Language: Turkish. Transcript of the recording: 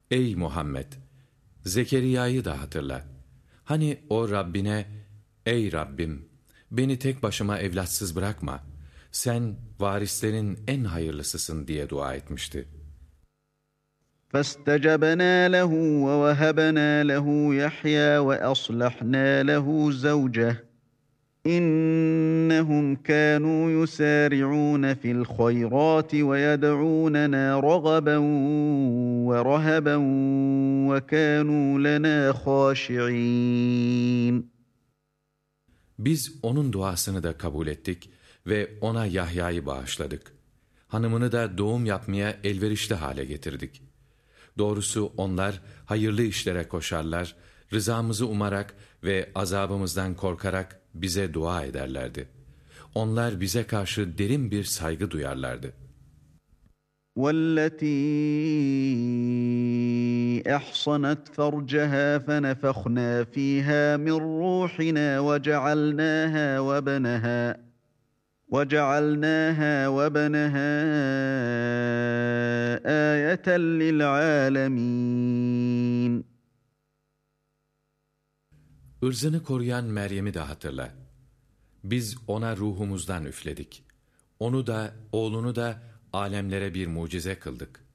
Ey Muhammed! Zekeriya'yı da hatırla. Hani o Rabbine, ey Rabbim, beni tek başıma evlatsız bırakma, sen varislerin en hayırlısısın diye dua etmişti. فاستجبنا له ووهبنا له يحيى وأصلحنا له زوجه إنهم كانوا يسارعون في الخيرات ويدعوننا رغبا ورهبا وكانوا لنا خاشعين. Biz onun duasını da kabul ettik ve ona Yahya'yı bağışladık. Hanımını da doğum yapmaya elverişli hale getirdik. Doğrusu onlar hayırlı işlere koşarlar, rızamızı umarak ve azabımızdan korkarak bize dua ederlerdi. Onlar bize karşı derin bir saygı duyarlardı. والتي أحصنت فرجها فنفخنا فيها من روحنا وجعلناها وبنها آية للعالمين. Irzını koruyan Meryem'i de hatırla. Biz ona ruhumuzdan üfledik. Onu da, oğlunu da alemlere bir mucize kıldık.